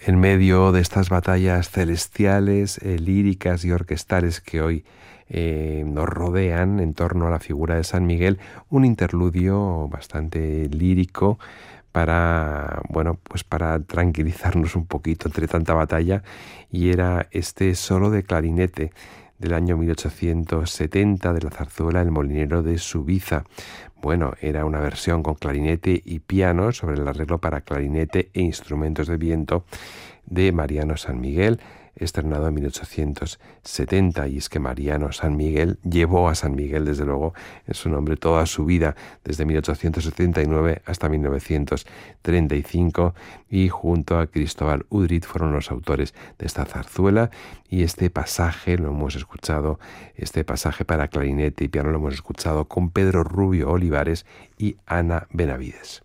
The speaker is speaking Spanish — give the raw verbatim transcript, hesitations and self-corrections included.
En medio de estas batallas celestiales, eh, líricas y orquestales que hoy eh, nos rodean en torno a la figura de San Miguel, un interludio bastante lírico para, bueno, pues para tranquilizarnos un poquito entre tanta batalla, y era este solo de clarinete del año mil ochocientos setenta de la zarzuela El molinero de Subiza. Bueno, era una versión con clarinete y piano sobre el arreglo para clarinete e instrumentos de viento de Mariano San Miguel, estrenado en mil ochocientos setenta. Y es que Mariano San Miguel llevó a San Miguel, desde luego, en su nombre toda su vida, desde mil ochocientos setenta y nueve hasta mil novecientos treinta y cinco, y junto a Cristóbal Udrit fueron los autores de esta zarzuela. Y este pasaje lo hemos escuchado, este pasaje para clarinete y piano lo hemos escuchado con Pedro Rubio Olivares y Ana Benavides.